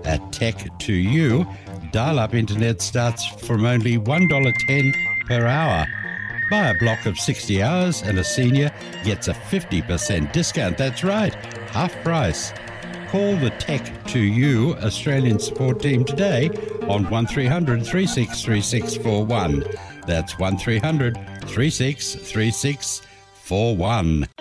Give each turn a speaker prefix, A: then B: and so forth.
A: at Tech2U. Dial-up internet starts from only $1.10 per hour. Buy a block of 60 hours and a senior gets a 50% discount. That's right, half price. Call the Tech2U Australian support team today on 1300 363641. That's 1300 363641.